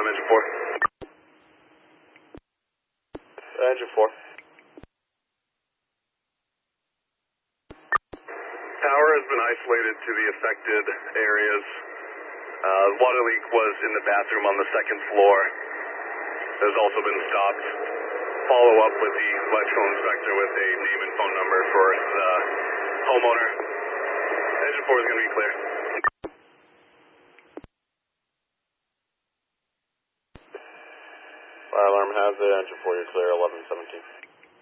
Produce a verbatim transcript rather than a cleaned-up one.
engine four. Engine four. Tower has been isolated to the affected areas. Uh, water leak was in the bathroom on the second floor. Has also been stopped. Follow up with the electrical inspector with a name and phone number for the homeowner. Engine four is going to be clear. Fire alarm has it. Engine four, you're clear. eleven seventeen.